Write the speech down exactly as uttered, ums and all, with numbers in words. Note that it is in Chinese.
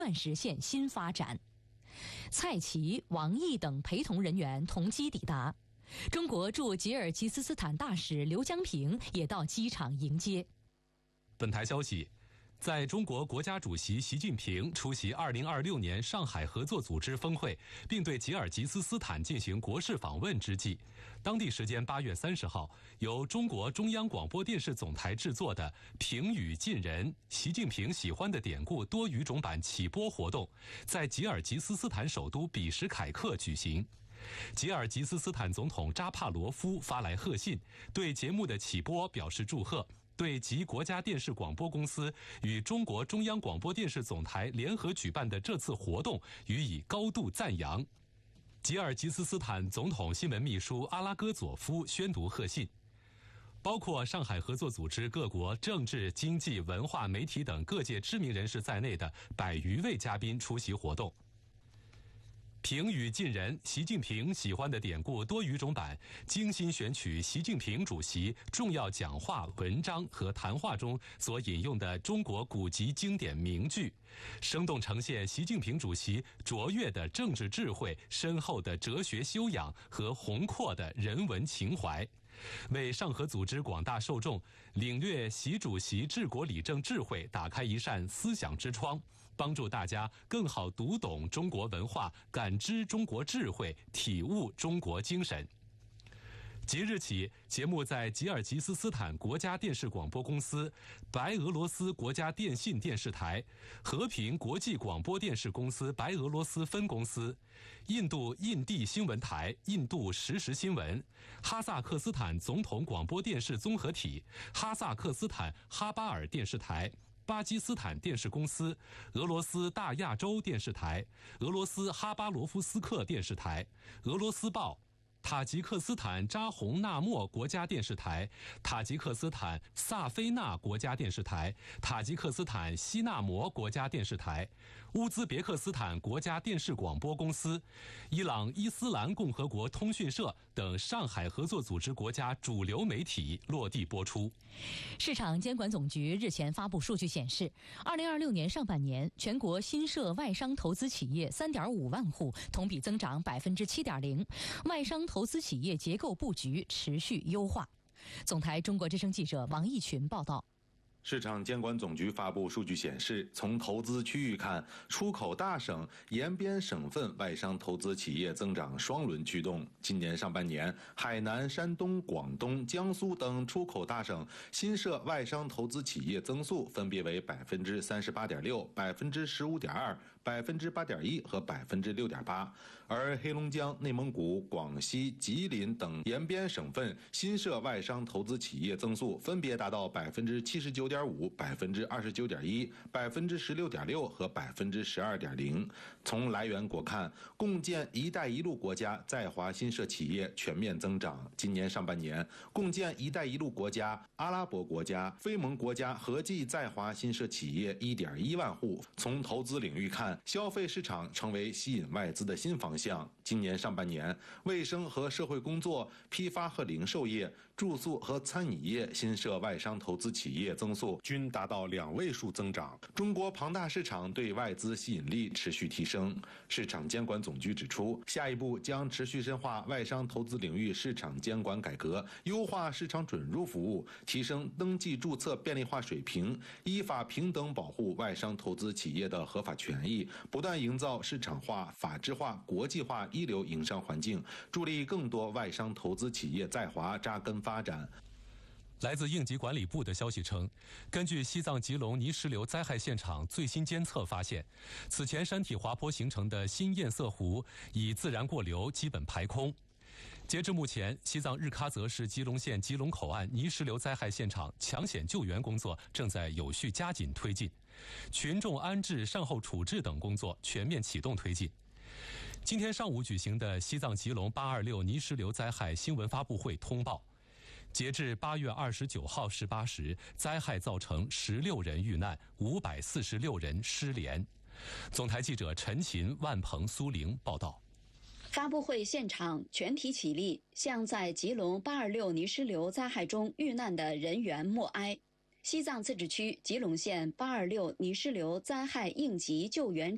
断实现新发展。蔡奇、王毅等陪同人员同机抵达，中国驻吉尔吉斯斯坦大使刘江平也到机场迎接。 本台消息，在中国国家主席习近平出席二零二六年上海合作组织峰会，并对吉尔吉斯斯坦进行国事访问之际，当地时间八月三十号，由中国中央广播电视总台制作的《平语近人：习近平喜欢的典故》多语种版启播活动，在吉尔吉斯斯坦首都比什凯克举行。吉尔吉斯斯坦总统扎帕罗夫发来贺信，对节目的启播表示祝贺，对吉国家电视广播公司与中国中央广播电视总台联合举办的这次活动予以高度赞扬。吉尔吉斯斯坦总统新闻秘书阿拉戈佐夫宣读贺信，包括上海合作组织各国政治、经济、文化、媒体等各界知名人士在内的百余位嘉宾出席活动。平语近人：习近平喜欢的典故多语种版精心选取习近平主席重要讲话、文章和谈话中所引用的中国古籍经典名句，生动呈现习近平主席卓越的政治智慧、深厚的哲学修养和宏阔的人文情怀，为上合组织广大受众领略习主席治国理政智慧打开一扇思想之窗，帮助大家更好读懂中国文化，感知中国智慧，体悟中国精神。即日起，节目在吉尔吉斯斯坦国家电视广播公司、白俄罗斯国家电信电视台、和平国际广播电视公司白俄罗斯分公司、印度印地新闻台、印度实时新闻、哈萨克斯坦总统广播电视综合体、哈萨克斯坦哈巴尔电视台、巴基斯坦电视公司、俄罗斯大亚洲电视台、俄罗斯哈巴罗夫斯克电视台、俄罗斯报、塔吉克斯坦扎洪纳莫国家电视台、塔吉克斯坦萨菲纳国家电视台、塔吉克斯坦西纳摩国家电视台、乌兹别克斯坦国家电视广播公司、伊朗伊斯兰共和国通讯社等上海合作组织国家主流媒体落地播出。 市场监管总局日前发布数据显示，二零二六年上半年全国新设外商投资企业 三点五万户，同比增长 百分之七点零， 外商投资企业结构布局持续优化。总台中国之声记者王义群报道。 市场监管总局发布数据显示，从投资区域看，出口大省、沿边省份外商投资企业增长双轮驱动。今年上半年，海南、山东、广东、江苏等出口大省新设外商投资企业增速分别为百分之三十八点六、百分之十五点二、百分之八点一和百分之六点八，而黑龙江、内蒙古、广西、吉林等沿边省份新设外商投资企业增速分别达到百分之七十九点五、百分之二十九点一、百分之十六点六和百分之十二点零。从来源国看，共建“一带一路”国家在华新设企业全面增长。今年上半年，共建“一带一路”国家、阿拉伯国家、非盟国家合计在华新设企业 一点一万户。从投资领域看，消费市场成为吸引外资的新方向。今年上半年，卫生和社会工作、批发和零售业、住宿和餐饮业新设外商投资企业增速均达到两位数增长。中国庞大市场对外资吸引力持续提升。市场监管总局指出，下一步将持续深化外商投资领域市场监管改革，优化市场准入服务，提升登记注册便利化水平，依法平等保护外商投资企业的合法权益，不断营造市场化、法治化、国际化一流营商环境，助力更多外商投资企业在华扎根发展。 来自应急管理部的消息称，根据西藏吉隆泥石流灾害现场最新监测发现，此前山体滑坡形成的新堰塞湖已自然过流，基本排空。截至目前，西藏日喀则市吉隆县吉隆口岸泥石流灾害现场抢险救援工作正在有序加紧推进，群众安置、善后处置等工作全面启动推进。今天上午举行的西藏吉隆八二六泥石流灾害新闻发布会通报，截至八月二十九号十八时，灾害造成十六人遇难，五百四十六人失联。总台记者陈琴、万鹏、苏玲报道。 发布会现场全体起立，向在吉隆八二六泥石流灾害中遇难的人员默哀。西藏自治区吉隆县八二六泥石流灾害应急救援